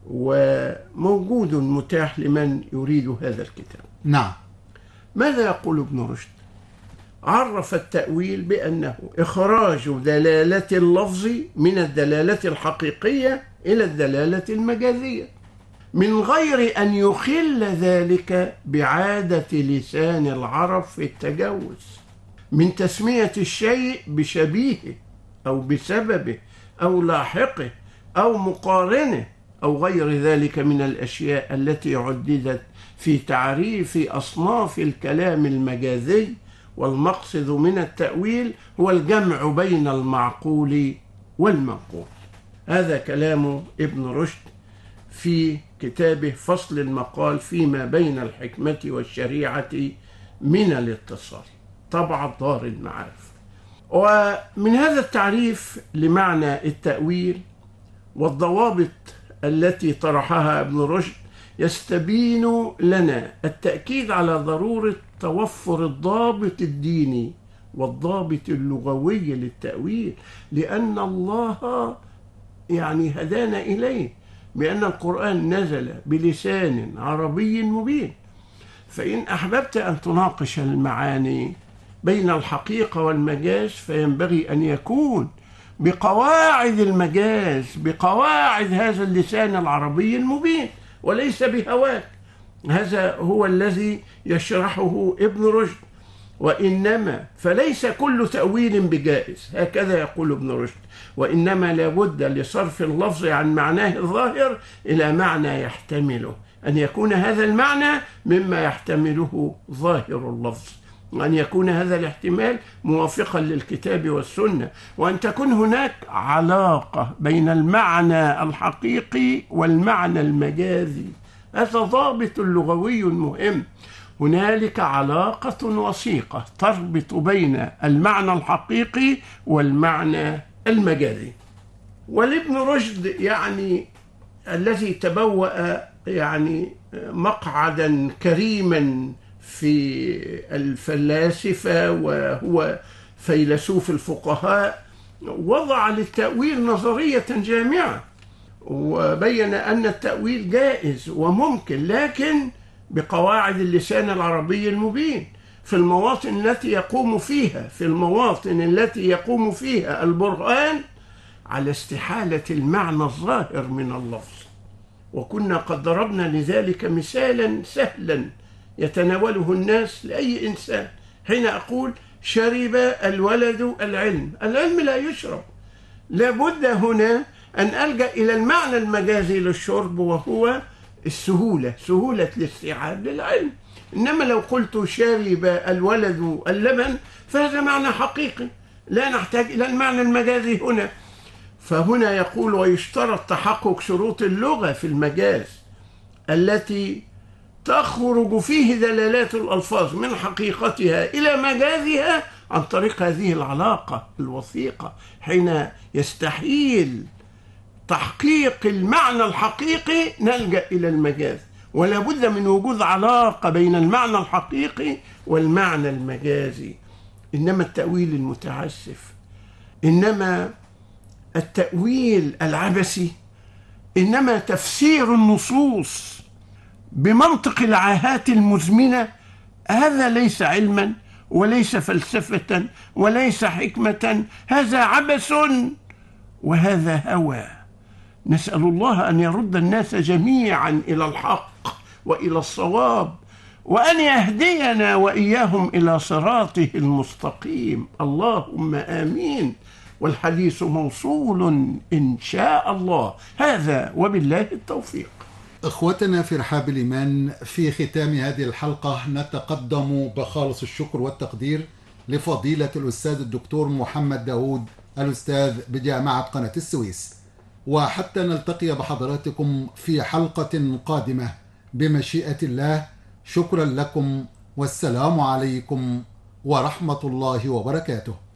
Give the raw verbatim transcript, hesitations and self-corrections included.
وموجود متاح لمن يريد هذا الكتاب. نعم. ماذا يقول ابن رشد؟ عرف التأويل بأنه إخراج دلالة اللفظ من الدلالة الحقيقية إلى الدلالة المجازية من غير أن يخل ذلك بعادة لسان العرب في التجوز من تسمية الشيء بشبيهه أو بسببه أو لاحقه أو مقارنه أو غير ذلك من الأشياء التي عددت في تعريف أصناف الكلام المجازي. والمقصد من التأويل هو الجمع بين المعقول والمنقول. هذا كلام ابن رشد في كتابه فصل المقال فيما بين الحكمة والشريعة من الاتصال، طبع دار المعارف. ومن هذا التعريف لمعنى التأويل والضوابط التي طرحها ابن رشد يستبين لنا التأكيد على ضرورة توفر الضابط الديني والضابط اللغوي للتأويل، لأن الله يعني هدانا إليه بأن القرآن نزل بلسان عربي مبين. فإن أحببت أن تناقش المعاني بين الحقيقة والمجاز فينبغي أن يكون بقواعد المجاز، بقواعد هذا اللسان العربي المبين، وليس بهواك. هذا هو الذي يشرحه ابن رشد. وإنما فليس كل تأويل بجائز، هكذا يقول ابن رشد، وإنما لابد لصرف اللفظ عن معناه الظاهر إلى معنى يحتمله، أن يكون هذا المعنى مما يحتمله ظاهر اللفظ، وأن يكون هذا الاحتمال موافقا للكتاب والسنة، وأن تكون هناك علاقة بين المعنى الحقيقي والمعنى المجازي. هذا ضابط لغوي مهم. هنالك علاقة وثيقة تربط بين المعنى الحقيقي والمعنى المجازي. والابن رشد يعني الذي تبوأ يعني مقعدا كريما في الفلاسفة وهو فيلسوف الفقهاء، وضع للتأويل نظرية جامعة وبين أن التأويل جائز وممكن، لكن بقواعد اللسان العربي المبين في المواطن التي يقوم فيها في المواطن التي يقوم فيها البرهان على استحالة المعنى الظاهر من اللفظ. وكنا قد ضربنا لذلك مثالا سهلا يتناوله الناس لأي إنسان حين أقول شرب الولد العلم. العلم لا يشرب، لابد هنا أن ألجأ إلى المعنى المجازي للشرب وهو السهولة، سهولة الاستيعاب للعلم. إنما لو قلت شرب الولد اللبن فهذا معنى حقيقي، لا نحتاج إلى المعنى المجازي هنا. فهنا يقول ويشترط تحقق شروط اللغة في المجاز التي تخرج فيه دلالات الألفاظ من حقيقتها إلى مجازها عن طريق هذه العلاقة الوثيقة، حين يستحيل تحقيق المعنى الحقيقي نلجأ إلى المجاز، ولا بد من وجود علاقة بين المعنى الحقيقي والمعنى المجازي. إنما التأويل المتعسف، إنما التأويل العبثي، إنما تفسير النصوص بمنطق العاهات المزمنة، هذا ليس علما وليس فلسفة وليس حكمة، هذا عبث وهذا هوى. نسأل الله أن يرد الناس جميعا إلى الحق وإلى الصواب، وأن يهدينا وإياهم إلى صراطه المستقيم. اللهم آمين. والحديث موصول إن شاء الله. هذا وبالله التوفيق. إخوتنا في رحاب الإيمان، في ختام هذه الحلقة نتقدم بخالص الشكر والتقدير لفضيلة الأستاذ الدكتور محمد داود، الأستاذ بجامعة قناة السويس. وحتى نلتقي بحضراتكم في حلقة قادمة بمشيئة الله، شكرا لكم والسلام عليكم ورحمة الله وبركاته.